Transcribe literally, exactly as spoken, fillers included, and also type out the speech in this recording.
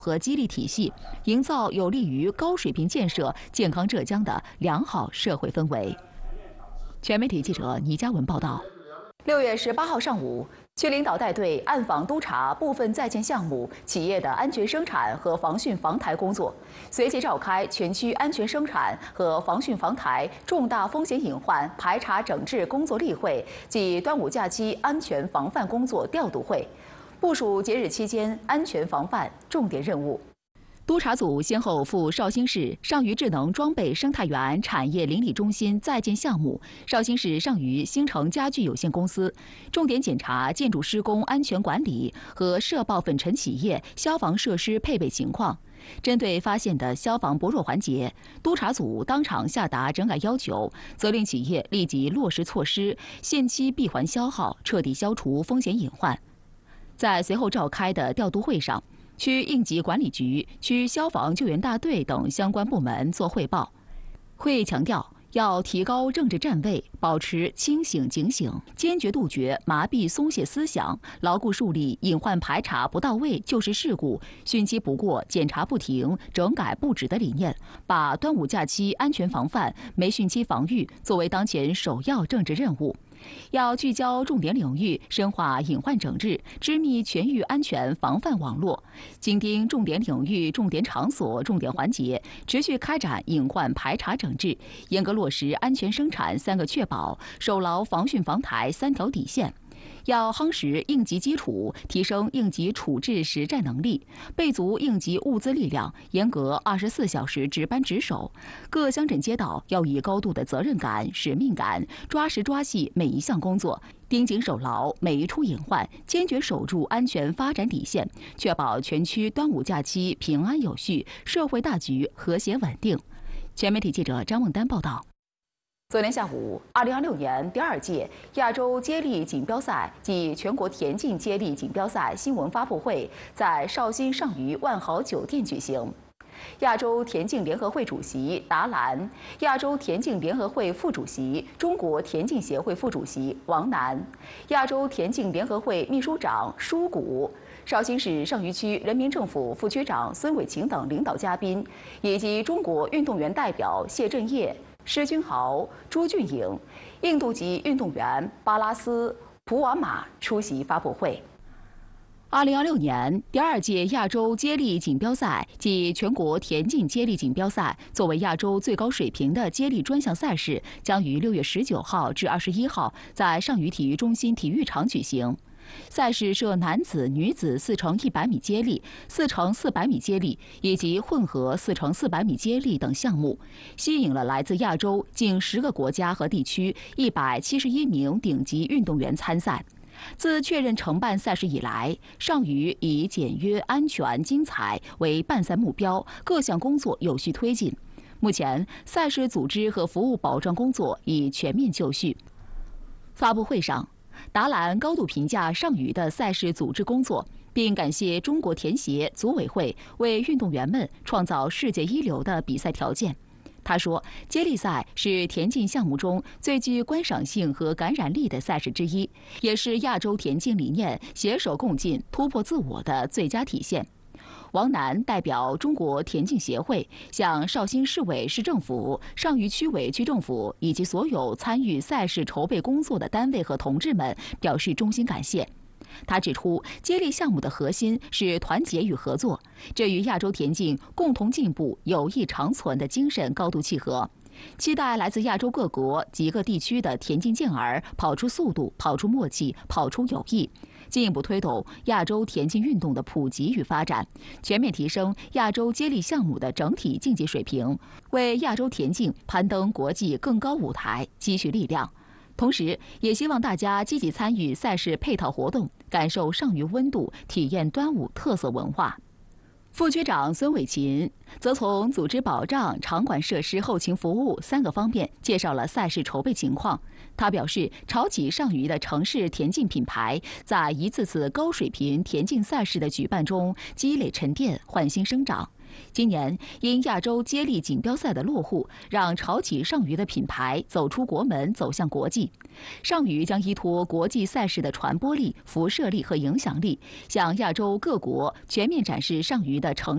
和激励体系，营造有利于高水平建设健康浙江的良好社会氛围。全媒体记者倪嘉文报道。六月十八号上午，区领导带队暗访督查部分在建项目企业的安全生产和防汛防台工作，随即召开全区安全生产和防汛防台重大风险隐患排查整治工作例会及端午假期安全防范工作调度会，部署节日期间安全防范重点任务。督查组先后赴绍兴市上虞智能装备生态园产业邻里中心在建项目、绍兴市上虞兴城家具有限公司，重点检查建筑施工安全管理和涉爆粉尘企业消防设施配备情况。针对发现的消防薄弱环节，督查组当场下达整改要求，责令企业立即落实措施，限期闭环消耗，彻底消除风险隐患。在随后召开的调度会上，区应急管理局、区消防救援大队等相关部门作汇报。会议强调，要提高政治站位，保持清醒警醒，坚决杜绝麻痹松懈思想，牢固树立隐患排查不到位就是事故、汛期不过检查不停、整改不止的理念，把端午假期安全防范、梅汛期防御作为当前首要政治任务。要聚焦重点领域，深化隐患整治，织密全域安全防范网络，紧盯重点领域、重点场所、重点环节，持续开展隐患排查整治，严格落实安全生产三个确保，守牢防汛防台三条底线。要夯实应急基础，提升应急处置实战能力，备足应急物资力量，严格二十四小时值班值守。各乡镇街道要以高度的责任感、使命感，抓实抓细每一项工作，盯紧守牢每一处隐患，坚决守住安全发展底线，确保全区端午假期平安有序，社会大局和谐稳定。全媒体记者张梦丹报道。昨天下午，二零二六年第二届亚洲接力锦标赛暨全国田径接力锦标赛新闻发布会在绍兴上虞万豪酒店举行。亚洲田径联合会主席达兰、亚洲田径联合会副主席、中国田径协会副主席王楠、亚洲田径联合会秘书长舒谷、绍兴市上虞区人民政府副区长孙伟琴等领导嘉宾，以及中国运动员代表谢震业、施君豪、朱俊颖、印度籍运动员巴拉斯、普瓦马出席发布会。二零二六年第二届亚洲接力锦标赛暨全国田径接力锦标赛，作为亚洲最高水平的接力专项赛事，将于六月十九号至二十一号在上虞体育中心体育场举行。赛事设男子、女子四乘一百米接力、四乘四百米接力以及混合四乘四百米接力等项目，吸引了来自亚洲近十个国家和地区一百七十一名顶级运动员参赛。自确认承办赛事以来，上虞以简约、安全、精彩为办赛目标，各项工作有序推进。目前，赛事组织和服务保障工作已全面就绪。发布会上，达兰高度评价上虞的赛事组织工作，并感谢中国田协组委会为运动员们创造世界一流的比赛条件。他说，接力赛是田径项目中最具观赏性和感染力的赛事之一，也是亚洲田径理念携手共进、突破自我的最佳体现。王楠代表中国田径协会向绍兴市委市政府、上虞区委区政府以及所有参与赛事筹备工作的单位和同志们表示衷心感谢。他指出，接力项目的核心是团结与合作，这与亚洲田径共同进步、友谊长存的精神高度契合。期待来自亚洲各国及各地区的田径健儿跑出速度、跑出默契、跑出友谊，进一步推动亚洲田径运动的普及与发展，全面提升亚洲接力项目的整体竞技水平，为亚洲田径攀登国际更高舞台积蓄力量。同时，也希望大家积极参与赛事配套活动，感受上虞温度，体验端午特色文化。副区长孙伟琴则从组织保障、场馆设施、后勤服务三个方面介绍了赛事筹备情况。他表示，潮起上虞的城市田径品牌在一次次高水平田径赛事的举办中积累沉淀、焕新生长。今年因亚洲接力锦标赛的落户，让潮起上虞的品牌走出国门，走向国际。上虞将依托国际赛事的传播力、辐射力和影响力，向亚洲各国全面展示上虞的城